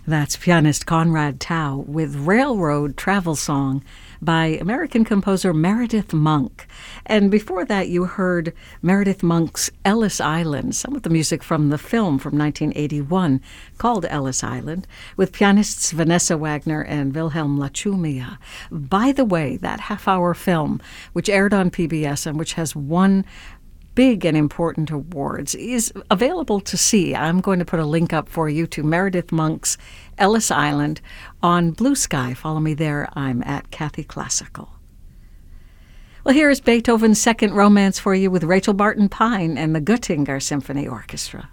That's pianist Conrad Tao with Railroad Travel Song by American composer Meredith Monk. And before that, you heard Meredith Monk's Ellis Island, some of the music from the film from 1981 called Ellis Island, with pianists Vanessa Wagner and Wilhelm Lachumia. By the way, that half-hour film, which aired on PBS and which has won big and important awards, is available to see. I'm going to put a link up for you to Meredith Monk's Ellis Island on Blue Sky. Follow me there. I'm at Kathy Classical. Well, here is Beethoven's Second Romance for you with Rachel Barton Pine and the Göttinger Symphony Orchestra.